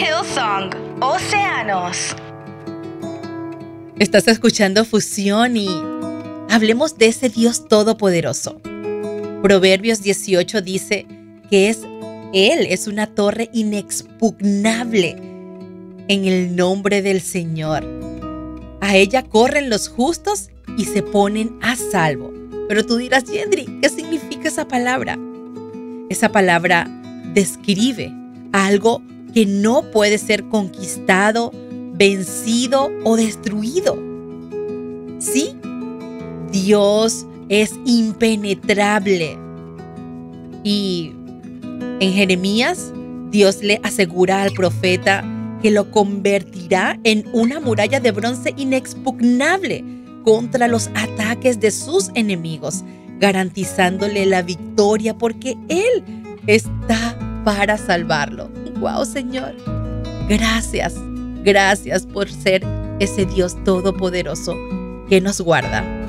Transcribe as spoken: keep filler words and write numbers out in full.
Hillsong, Océanos. Estás escuchando Fusión y hablemos de ese Dios todopoderoso. Proverbios dieciocho dice que es Él es una torre inexpugnable en el nombre del Señor. A ella corren los justos y se ponen a salvo. Pero tú dirás, Yendri, ¿qué significa esa palabra? Esa palabra describe algo que no puede ser conquistado, vencido o destruido. Sí, Dios es impenetrable. Y en Jeremías, Dios le asegura al profeta que lo convertirá en una muralla de bronce inexpugnable contra los ataques de sus enemigos, garantizándole la victoria porque Él está para salvarlo. ¡Wow, Señor! Gracias, gracias por ser ese Dios todopoderoso que nos guarda.